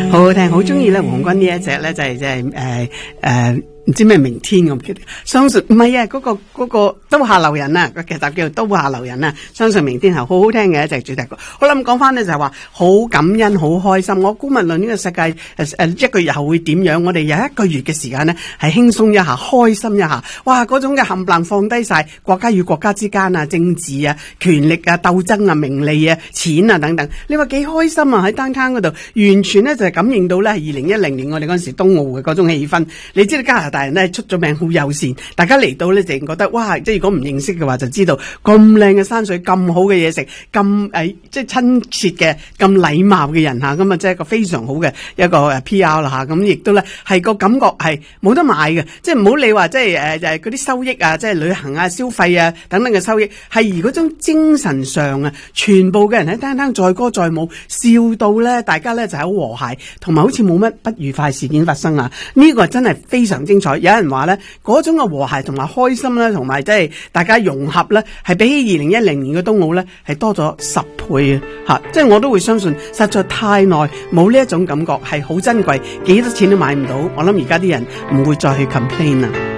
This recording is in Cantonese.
好好聽，好中意咧黃君呢一隻咧就係唔知咩明天我唔記得，相信唔係啊，嗰個刀下留人啊，個劇集叫做刀下留人啊，相信明天係好好聽嘅一隻主題曲。好啦，咁講翻咧就係話好感恩好開心，我估無論呢個世界一個月後會點樣，我哋有一個月嘅時間呢係輕鬆一下，開心一下，哇嗰種嘅冚唪唥放低晒國家與國家之間啊，政治啊，權力啊，鬥爭啊，名利啊，錢啊等等，你話幾開心啊，喺downtown嗰度完全咧就係感應到咧2010年我哋嗰陣時冬奧嘅嗰種氣氛。你知道加拿大人咧出咗名好友善，大家嚟到咧淨覺得哇，即係如果唔認識嘅話就知道咁靚嘅山水，咁好嘅嘢食，咁即係親切嘅，咁禮貌嘅人吓，咁啊即係一個非常好嘅一個PR 啦吓，咁亦都咧係個感覺係冇得買嘅，即係唔好理話即係嗰啲收益啊，即係旅行啊、消費啊等等嘅收益，係而嗰種精神上啊，全部嘅人喺downtown載歌載舞，笑到咧大家咧就係好和諧，同埋好似冇乜不愉快事件發生啊！呢個真係非常精彩。有人話咧，嗰種嘅和諧同埋開心咧，同埋即係大家融合咧，係比起2010年嘅冬奧咧係多咗10倍啊！吓，即係我都會相信，實在太耐冇呢一種感覺，係好珍貴，幾多錢都買唔到。我諗而家啲人唔會再去 complain 啦。